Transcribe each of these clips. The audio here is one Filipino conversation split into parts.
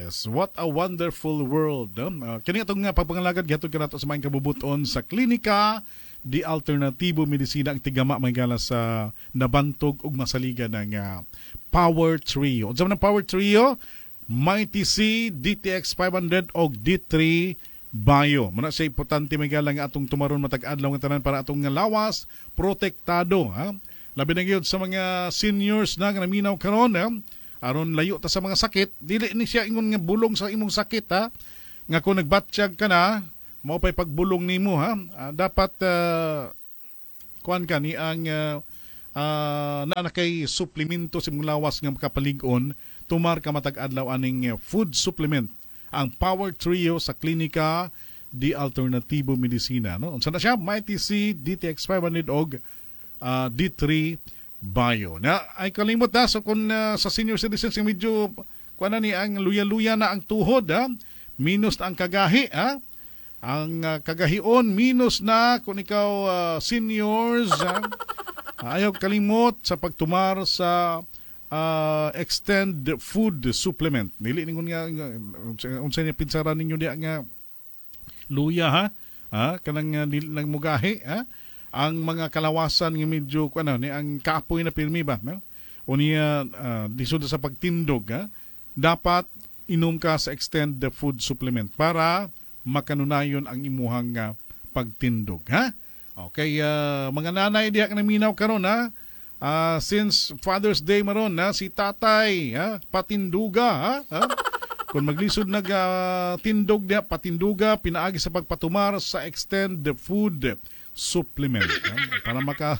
Yes, what a wonderful world. Kani atong nga pagpangalagad gihatod kanato sa maayong kabubuton sa klinika di alternatibo medisina ang tigama mahigala sa nabantog ug masaliga ng Power Trio. Unsa man ang Power Trio? Mighty C, DTX 500 og D3 Bio. Muna siya importante mahigala nga atong tumaron matag adlaw nga tanan para atong nga lawas protektado. Labi na gyud sa mga seniors na nga naminaw karon aron layo ta sa mga sakit, dili ni siya ingon nga bulong sa imong sakit nga kung nagbatsyag ka na mao pay pagbulong nimo dapat kuan ka ni ang naa kay suplemento sa imong lawas nga makapalig-on tumar ka matag adlaw aning food supplement ang Power Trio sa klinika di alternatibo medisina unsa na siya Mighty C, DTX 500 og D3 Bio. Na ay kalimot na so kung sa senior citizens yung medyo kuan ni ang luya-luya na ang tuhod minus na ang kagahi ang kagahion minus na kung ikaw seniors ayaw kalimot sa pagtumar sa extend food supplement. Dili ningon nga unsa niya pinsaran ninyo diya nga luya kanang dili nang mugahi ang mga kalawasan nga medyo ni ang kaapoy na pirmi ba o niya disod sa pagtindog dapat inom ka sa extend the food supplement para makanunayon ang imuhang pagtindog okay mga nanay diha ka naminaw karon since Father's Day maron si tatay patinduga kung maglisod tindog diha patinduga pinaagi sa pagpatumar sa extend the food supplement para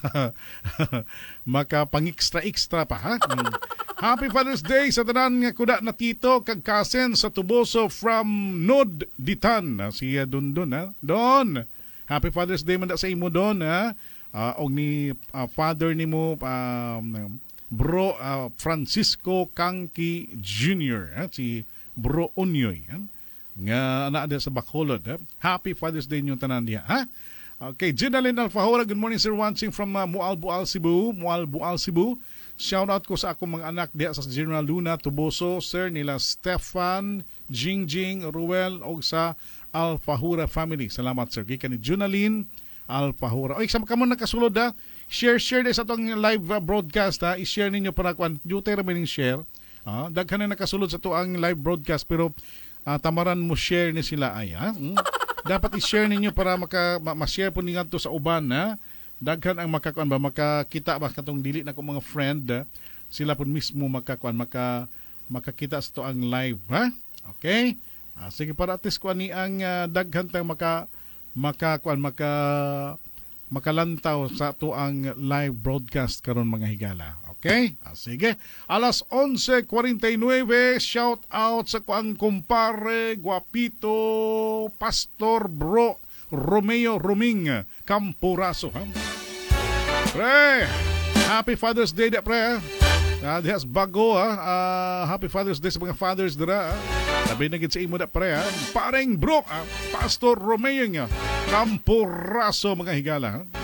makapang-extra pa Happy Father's Day sa tanan nga kuda na tito kag cousin sa Tuboso from Nod Ditan si Don Don Happy Father's Day man sa imo Don og ni father nimo bro Francisco Kangki Jr. Si Bro Unyoy nga ana sa Bacolod Happy Father's Day niyo tanan diha Okay, Ginalyn Alfahora, good morning sir, watching from Mualbual, Cebu. Shout out ko sa akong mga anak diha sa General Luna, Tuboso, sir, nila Stefan, Jingjing, Ruel, o sa Alfahora family. Salamat sir. Kaya ni Ginalyn Alfahora. Oy, sama ka mo nakasulod Share sa itong live broadcast I-share ninyo para kung duty remaining share. Daghan na nakasulod sa ito ang live broadcast pero tamaran mo share ni sila ay dapat i-share ninyo para ma-share po ninyo to sa uban daghan ang makakita ba katong dili na ko mga friend sila po mismo makakita sa to ang live okay sige para at least kuan ni ang daghan tang makalantaw sa to ang live broadcast karon mga higala. Okay? Sige. Alas 11:49, shout out sa kuang kumpare, guapito, Pastor Bro Romeo Roming Campuraso. Pre, Happy Father's Day pre. Dihas bago Happy Father's Day sa mga fathers dira. Sabi na gid sa imo pre Pareng Bro Pastor Romeo Campuraso mga higala